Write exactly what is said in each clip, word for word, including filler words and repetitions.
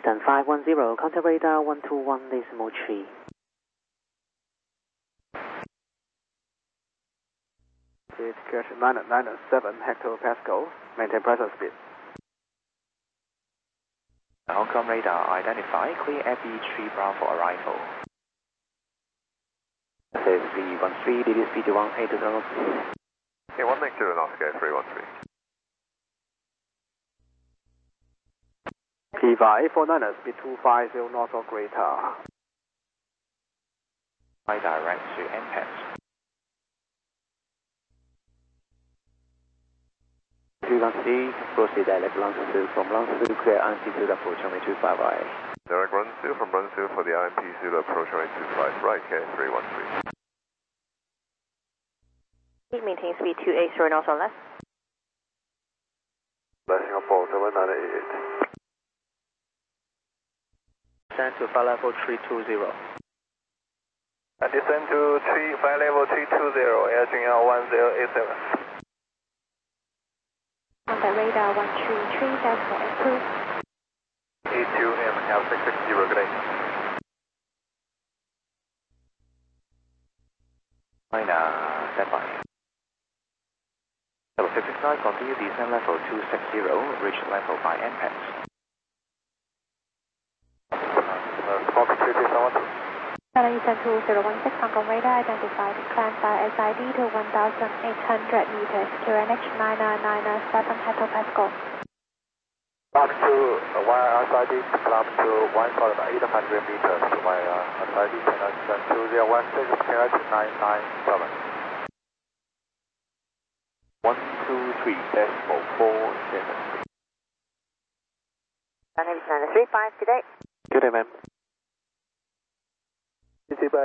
Eastern five one zero, contact radar one two one decimal three. It's Catch nine nine seven hectopascal, maintain present speed. Hong Kong radar identify, clear F E three Brown for arrival. Says three one three, D D speed one eight zero. Okay, one make zero knots, okay, three one three. P five four nine, speed two five zero knots or greater. Fly direct to M P A S. three one three, proceed direct Longsu from Longsu, clear I M P zero approach runway two five right. Direct run two from run two for the I M P zero approach runway two five right, okay, three one three. Maintain speed two eight zero knots or less. Singapore seven nine eight. Descend to flight level three two zero. Uh, descend to three, flight level three two zero, Air Jun one zero eight seven. Contact radar one three three, decimal eight two. A two M, L six six zero, good day. China, stand by. Level six six nine, continue descend level two six zero, reach level by M P A S. Fox three two seven. China Eastern two zero one six, Hong Kong radar identified, climb by S I D to one thousand eight hundred meters, Q N H nine nine seven hectopascal. Climb to uh, via S I D, climb to one thousand eight hundred meters via S I D, China Eastern two zero one six, Q N H nine nine seven. one two three, decimal four seven. China Eastern three five, good day. Good day, ma'am. Easy bus.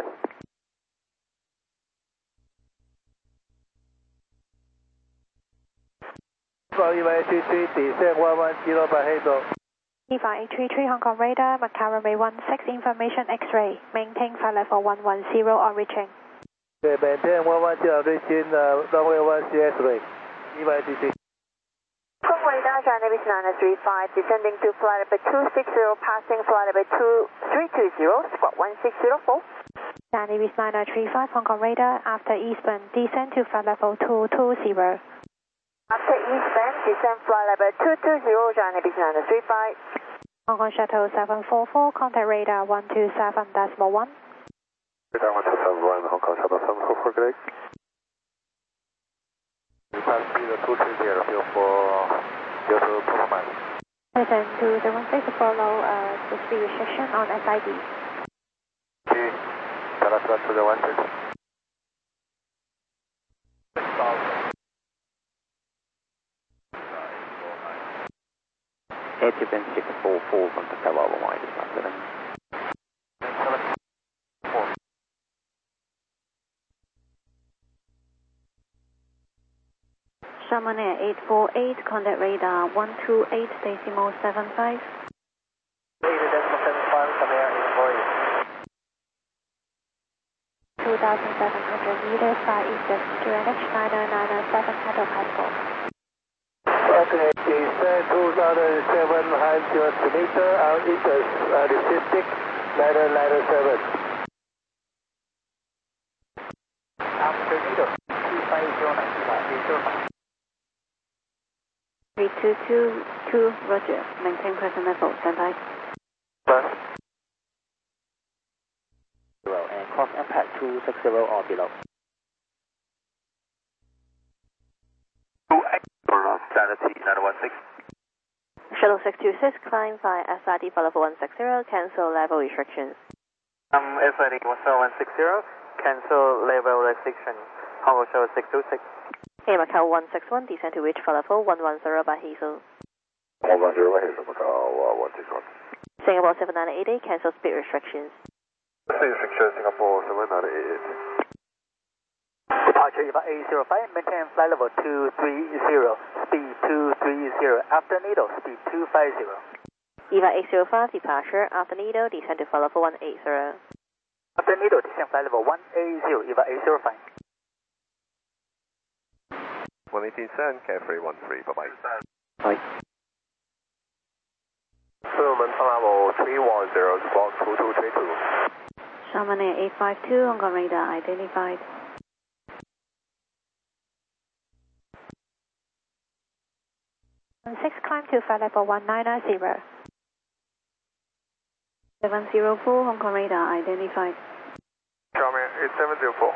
E Y three three, descend one one zero by Hazel. E Y eight three three, Hong Kong radar, Macau runway one six, information X-ray. Maintain flight level one one zero or reaching. Okay, maintain one one zero, reaching uh, runway one zero three. E Y three three. Hong Kong radar, China Eastern three five, descending to flight level two six zero, passing flight level two three two zero, squawk one six zero four. China Eastern three five, Hong Kong radar, after eastbound, descend to flight level two two zero. After eastbound, descend flight level two two zero, China Eastern three five. Hong Kong shuttle seven four four, contact radar one two seven decimal one. Radar one two seven one, Hong Kong shuttle seven four four, good day. We pass speed two three zero, due for due to performance. Listen to zero one six, follow uh, the speed restriction on S I D. Okay, China Eastern two zero one six. Air Japan six four four, contact Tower wide is not seven. Sherman Air eight four eight, contact radar one two eight decimal seven five. eight decimal seven five, Sherman Air eight four eight. two thousand seven hundred meters by eastern, Q N H nine nine seven hectopascal. Okay, descend two thousand seven hundred meters on eastern, uh, Pacific nine nine seven. After needle, two five zero nine five. three two two two, roger. Maintain present level, stand by. Bus. Zero, and cross impact two six zero or below. two eight zero, Sanity nine one six. Shuttle six two six, climb via S I D for level one six zero, cancel level restrictions. Um, S I D one seven one six zero, cancel level restriction. Hong Kong Shuttle six two six. Hey, Macau one six one, descend to reach for level one one zero by Hazel. one one zero by Hazel, Macau one six one. Singapore seven nine eight eight, cancel speed restrictions. Speed restriction, Singapore seven nine eight eight. Departure E V A eight zero five, maintain flight level two three zero, speed two three zero, after needle, speed two five zero. E V A eight zero five, departure, after needle, descend to flight level one eight zero. After needle, descend flight level one eight zero, E V A eight zero five. one eighteen cent, K three one three, bye bye. Bye. Menton level three one zero, squawk two two three two. Sharman Air eight five two, Hong Kong radar identified. six climb to flight level one nine zero. seven zero four, Hong Kong radar identified. Sharman eight seven zero four.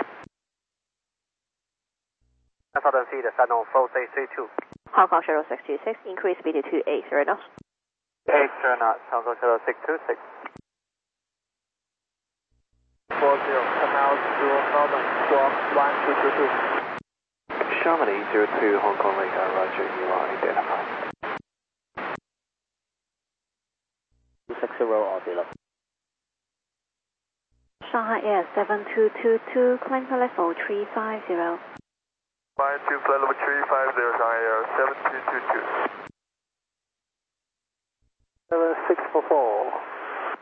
Southern feed, Shannon four six three two. Hong Kong Shuttle six two six, increase speed to eight zero knots. eight zero knots, Hong Kong Shuttle six two six. four zero, come out to Northern, squawk one two two two. Sharman eight zero two, Hong Kong radar, roger, you are identified. two six zero or below. Shanghai Air seven two two two, climb to level three five zero. Flying to flight level three five zero, Shanghai Air seven two two two. seven six four four.